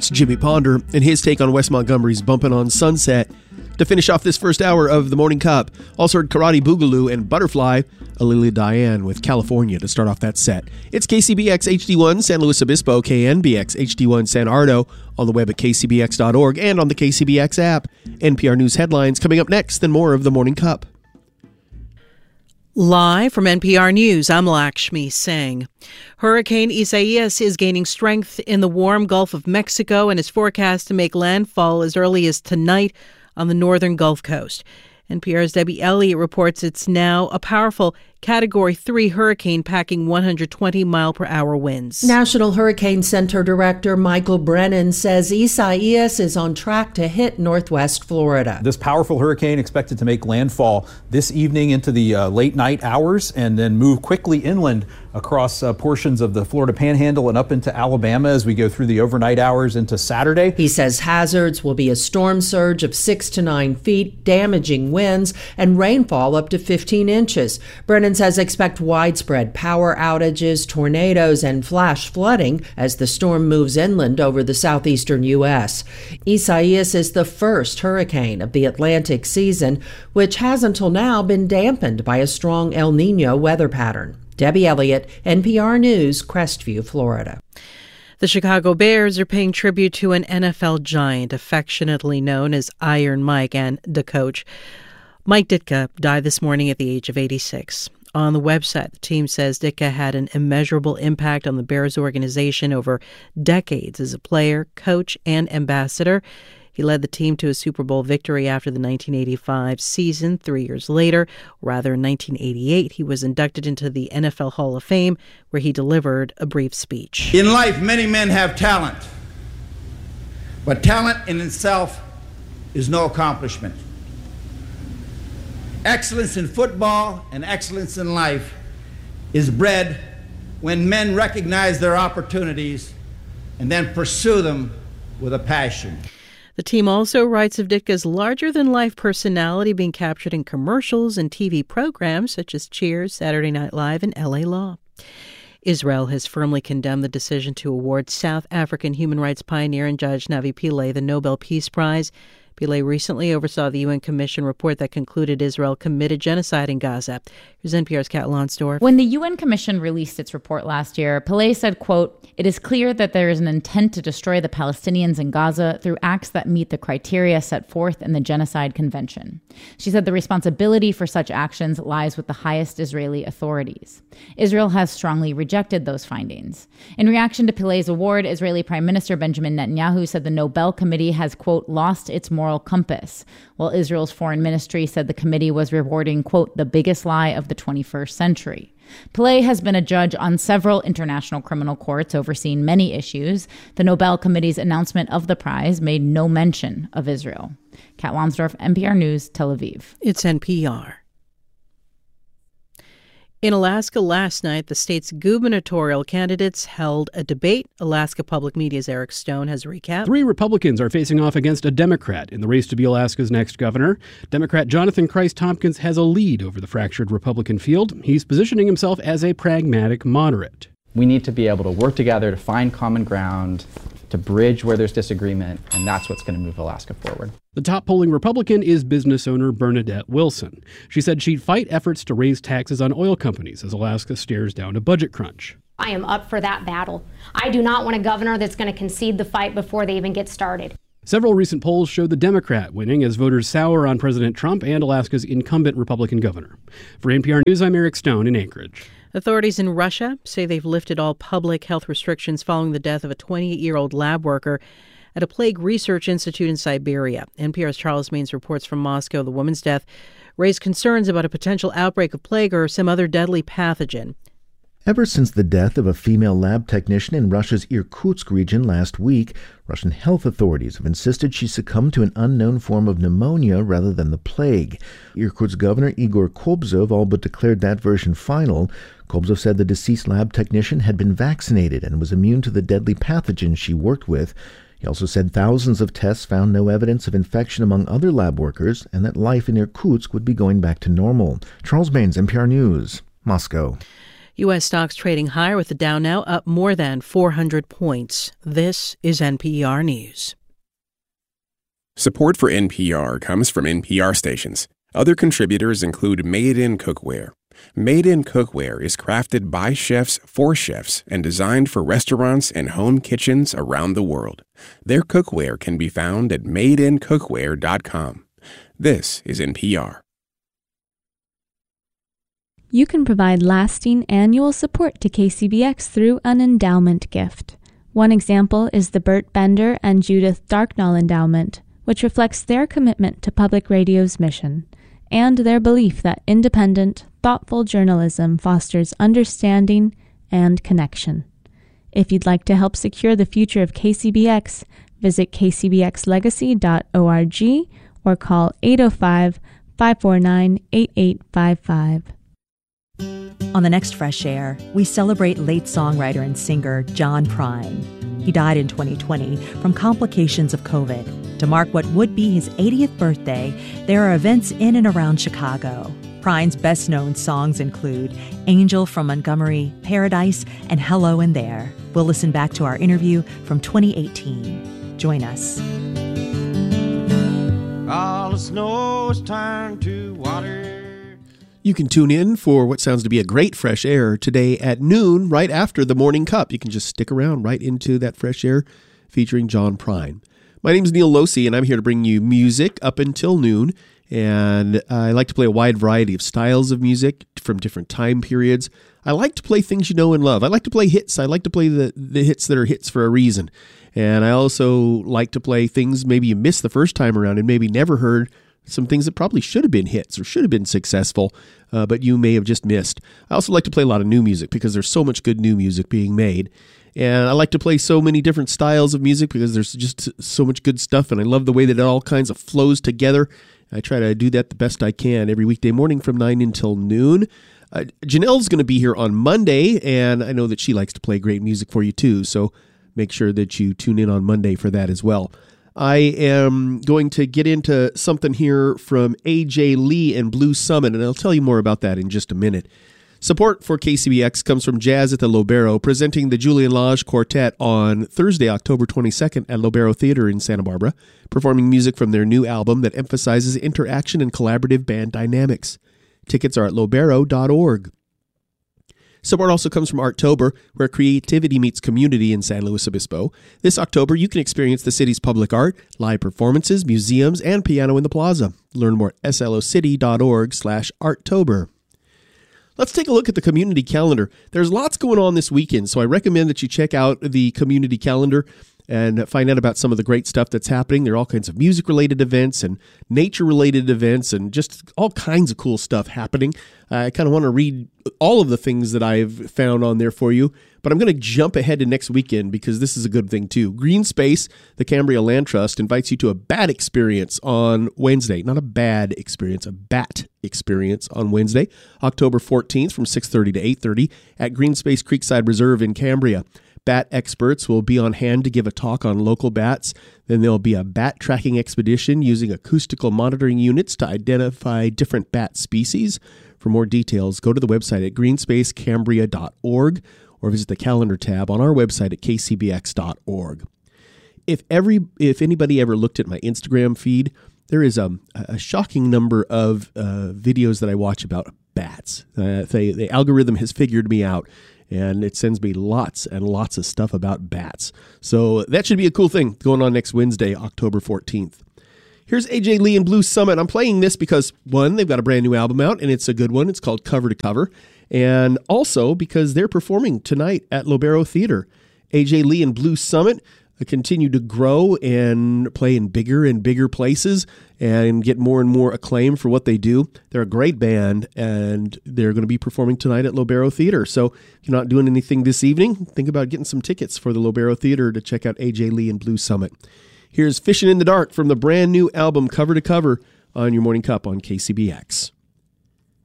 It's Jimmy Ponder and his take on Wes Montgomery's Bumpin' on Sunset. To finish off this first hour of the Morning Cup, also heard Karate Boogaloo and Butterfly, Alilia Diane with California to start off that set. It's KCBX HD1 San Luis Obispo, KNBX HD1 San Ardo, on the web at kcbx.org and on the KCBX app. NPR News headlines coming up next, then more of the Morning Cup. Live from NPR News, I'm Lakshmi Singh. Hurricane Isaias is gaining strength in the warm Gulf of Mexico and is forecast to make landfall as early as tonight on the northern Gulf Coast. NPR's Debbie Elliott reports it's now a powerful Category 3 hurricane packing 120-mile-per-hour winds. National Hurricane Center Director Michael Brennan says Isaias is on track to hit northwest Florida. This powerful hurricane expected to make landfall this evening into the late night hours and then move quickly inland across portions of the Florida Panhandle and up into Alabama as we go through the overnight hours into Saturday. He says hazards will be a storm surge of 6 to 9 feet, damaging winds, and rainfall up to 15 inches. Brennan says expect widespread power outages, tornadoes, and flash flooding as the storm moves inland over the southeastern U.S. Isaias is the first hurricane of the Atlantic season, which has until now been dampened by a strong El Niño weather pattern. Debbie Elliott, NPR News, Crestview, Florida. The Chicago Bears are paying tribute to an NFL giant affectionately known as Iron Mike and the coach. Mike Ditka died this morning at the age of 86. On the website, the team says Ditka had an immeasurable impact on the Bears organization over decades as a player, coach, and ambassador. He led the team to a Super Bowl victory after the 1985 season. 3 years later, or rather in 1988, he was inducted into the NFL Hall of Fame, where he delivered a brief speech. In life, many men have talent, but talent in itself is no accomplishment. Excellence in football and excellence in life is bred when men recognize their opportunities and then pursue them with a passion. The team also writes of Ditka's larger-than-life personality being captured in commercials and TV programs such as Cheers, Saturday Night Live, and L.A. Law. Israel has firmly condemned the decision to award South African human rights pioneer and judge Navi Pillay the Nobel Peace Prize. Pillay recently oversaw the UN Commission report that concluded Israel committed genocide in Gaza. Here's NPR's Kat Lonsdorf. When the UN Commission released its report last year, Pillay said, quote, "It is clear that there is an intent to destroy the Palestinians in Gaza through acts that meet the criteria set forth in the Genocide Convention." She said the responsibility for such actions lies with the highest Israeli authorities. Israel has strongly rejected those findings. In reaction to Pillay's award, Israeli Prime Minister Benjamin Netanyahu said the Nobel Committee has, quote, "lost its moral compass," while Israel's foreign ministry said the committee was rewarding, quote, "the biggest lie of the 21st century." Pillay has been a judge on several international criminal courts, overseeing many issues. The Nobel Committee's announcement of the prize made no mention of Israel. Kat Lonsdorf, NPR News, Tel Aviv. It's NPR. In Alaska last night, the state's gubernatorial candidates held a debate. Alaska Public Media's Eric Stone has a recap. 3 Republicans are facing off against a Democrat in the race to be Alaska's next governor. Democrat Jonathan Christ-Tompkins has a lead over the fractured Republican field. He's positioning himself as a pragmatic moderate. We need to be able to work together to find common ground, to bridge where there's disagreement, and that's what's going to move Alaska forward. The top polling Republican is business owner Bernadette Wilson. She said she'd fight efforts to raise taxes on oil companies as Alaska stares down a budget crunch. I am up for that battle. I do not want a governor that's going to concede the fight before they even get started. Several recent polls show the Democrat winning as voters sour on President Trump and Alaska's incumbent Republican governor. For NPR News, I'm Eric Stone in Anchorage. Authorities in Russia say they've lifted all public health restrictions following the death of a 28-year-old lab worker at a plague research institute in Siberia. NPR's Charles Maines reports from Moscow the woman's death raised concerns about a potential outbreak of plague or some other deadly pathogen. Ever since the death of a female lab technician in Russia's Irkutsk region last week, Russian health authorities have insisted she succumbed to an unknown form of pneumonia rather than the plague. Irkutsk Governor Igor Kobzov all but declared that version final. Kobzov said the deceased lab technician had been vaccinated and was immune to the deadly pathogen she worked with. He also said thousands of tests found no evidence of infection among other lab workers and that life in Irkutsk would be going back to normal. Charles Maines, NPR News, Moscow. U.S. stocks trading higher with the Dow now up more than 400 points. This is NPR News. Support for NPR comes from NPR stations. Other contributors include Made in Cookware. Made in Cookware is crafted by chefs for chefs and designed for restaurants and home kitchens around the world. Their cookware can be found at madeincookware.com. This is NPR. You can provide lasting annual support to KCBX through an endowment gift. One example is the Bert Bender and Judith Darknall Endowment, which reflects their commitment to public radio's mission and their belief that independent, thoughtful journalism fosters understanding and connection. If you'd like to help secure the future of KCBX, visit kcbxlegacy.org or call 805-549-8855. On the next Fresh Air, we celebrate late songwriter and singer John Prine. He died in 2020 from complications of COVID. To mark what would be his 80th birthday, there are events in and around Chicago. Prine's best-known songs include Angel from Montgomery, Paradise, and Hello in There. We'll listen back to our interview from 2018. Join us. All the snow is turned to water. You can tune in for what sounds to be a great Fresh Air today at noon, right after the Morning Cup. You can just stick around right into that Fresh Air featuring John Prine. My name is Neil Losey, and I'm here to bring you music up until noon. And I like to play a wide variety of styles of music from different time periods. I like to play things you know and love. I like to play hits. I like to play the hits that are hits for a reason. And I also like to play things maybe you missed the first time around and maybe never heard. Some things that probably should have been hits or should have been successful, but you may have just missed. I also like to play a lot of new music because there's so much good new music being made. And I like to play so many different styles of music because there's just so much good stuff, and I love the way that it all kinds of flows together. I try to do that the best I can every weekday morning from 9 until noon. Janelle's going to be here on Monday, and I know that she likes to play great music for you too, so make sure that you tune in on Monday for that as well. I am going to get into something here from A.J. Lee and Blue Summit, and I'll tell you more about that in just a minute. Support for KCBX comes from Jazz at the Lobero, presenting the Julian Lage Quartet on Thursday, October 22nd at Lobero Theater in Santa Barbara, performing music from their new album that emphasizes interaction and collaborative band dynamics. Tickets are at lobero.org. Support also comes from Arttober, where creativity meets community in San Luis Obispo. This October, you can experience the city's public art, live performances, museums, and piano in the plaza. Learn more at slocity.org/Arttober. Let's take a look at the community calendar. There's lots going on this weekend, so I recommend that you check out the community calendar and find out about some of the great stuff that's happening. There are all kinds of music-related events and nature-related events and just all kinds of cool stuff happening. I kind of want to read all of the things that I've found on there for you, but I'm going to jump ahead to next weekend because this is a good thing too. Green Space, the Cambria Land Trust, invites you to a bat experience on Wednesday. Not a bad experience, a bat experience on Wednesday, October 14th from 6:30 to 8:30 at Green Space Creekside Reserve in Cambria. Bat experts will be on hand to give a talk on local bats. Then there'll be a bat tracking expedition using acoustical monitoring units to identify different bat species. For more details, go to the website at greenspacecambria.org or visit the calendar tab on our website at kcbx.org. If anybody ever looked at my Instagram feed, there is a shocking number of videos that I watch about bats. The algorithm has figured me out, and it sends me lots and lots of stuff about bats. So that should be a cool thing going on next Wednesday, October 14th. Here's A.J. Lee and Blue Summit. I'm playing this because, one, they've got a brand new album out, and it's a good one. It's called Cover to Cover. And also because they're performing tonight at Lobero Theater. A.J. Lee and Blue Summit continue to grow and play in bigger and bigger places and get more and more acclaim for what they do. They're a great band, and they're going to be performing tonight at Lobero Theater. So if you're not doing anything this evening, think about getting some tickets for the Lobero Theater to check out A.J. Lee and Blue Summit. Here's Fishing in the Dark from the brand new album Cover to Cover on your Morning Cup on KCBX.